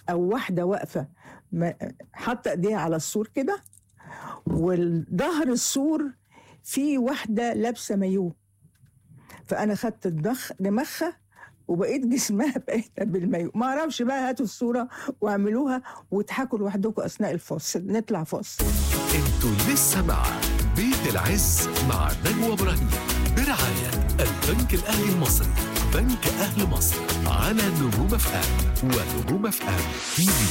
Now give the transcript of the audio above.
او واحده واقفه حاطه ايديها على السور كده، والظهر السور في واحده لابسه مايوه، فانا خدت دماغها وبقيت جسمها بقيت بالمايوه. ما اعرفش بقى، هاتوا الصوره واعملوها واضحكوا لوحدكم اثناء الفاصل. نطلع فاصل. انتوا لسه مع بيت العز مع نجوى ابراهيم برعاية البنك الأهلي المصري، بنك أهل مصر، على نجوم اف ام ونجوم اف ام تي في.